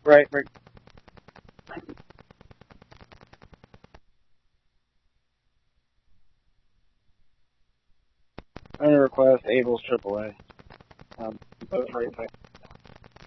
Right, right. I'm gonna request Abel's AAA. Both right.